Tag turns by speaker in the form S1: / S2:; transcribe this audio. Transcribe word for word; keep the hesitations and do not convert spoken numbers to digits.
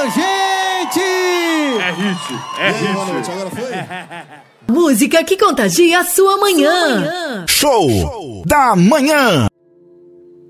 S1: gente!
S2: É hit, é hit.
S1: Boa noite, agora foi?
S3: Música que contagia a sua manhã.
S4: Show da manhã.